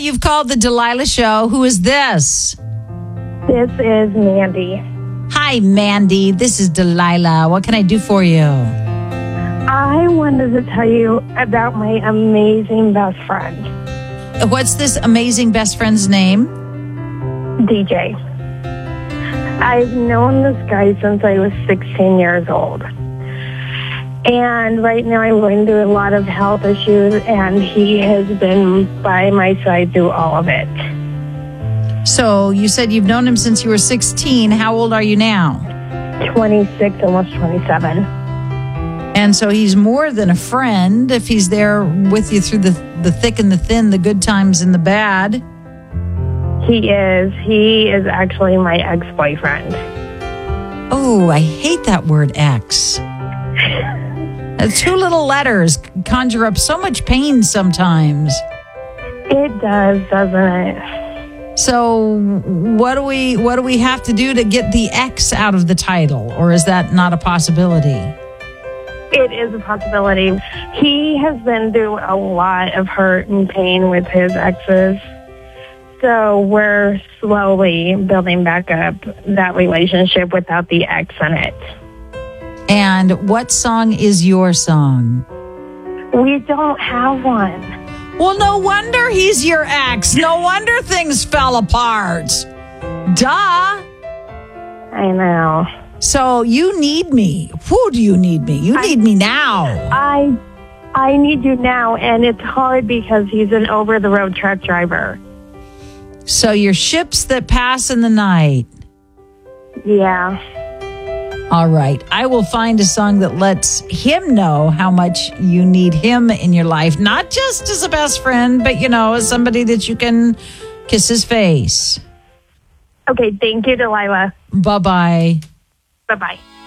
you've called the Delilah Show. Who is this? This is Mandy. Hi, Mandy. This is Delilah. What can I do for you? I wanted to tell you about my amazing best friend, What's this amazing best friend's name? DJ. I've known this guy since I was 16 years old. And right now I'm going through a lot of health issues, and he has been by my side through all of it. So you said you've known him since you were 16. How old are you now? 26, almost 27. And so he's more than a friend if he's there with you through the thick and the thin, the good times and the bad. He is. He is actually my ex-boyfriend. Oh, I hate that word ex. Two little letters conjure up so much pain sometimes. It does, doesn't it? So what do we have to do to get the X out of the title? Or is that not a possibility? It is a possibility. He has been through a lot of hurt and pain with his exes. So we're slowly building back up that relationship without the X in it. And what song is your song? We don't have one. Well, no wonder he's your ex. No wonder things fell apart. Duh. I know. So you need me. Who do you need me? You need me now. I need you now, and it's hard because he's an over-the-road truck driver. So you're ships that pass in the night. Yeah. All right. I will find a song that lets him know how much you need him in your life. Not just as a best friend, but, as somebody that you can kiss his face. Okay, thank you, Delilah. Bye-bye. Bye-bye.